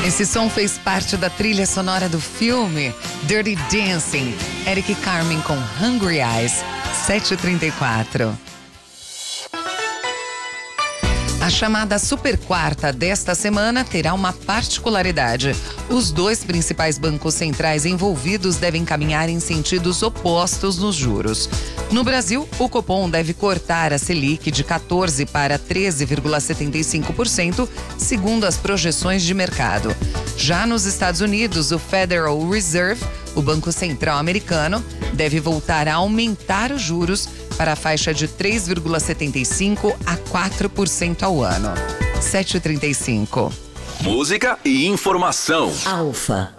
Esse som fez parte da trilha sonora do filme Dirty Dancing. Eric Carmen com Hungry Eyes, 7h34. A chamada Super Quarta desta semana terá uma particularidade. Os dois principais bancos centrais envolvidos devem caminhar em sentidos opostos nos juros. No Brasil, o Copom deve cortar a Selic de 14% para 13,75%, segundo as projeções de mercado. Já nos Estados Unidos, o Federal Reserve, o Banco Central americano, deve voltar a aumentar os juros para a faixa de 3,75% a 4% ao ano. 7h35. Música e informação. Alfa.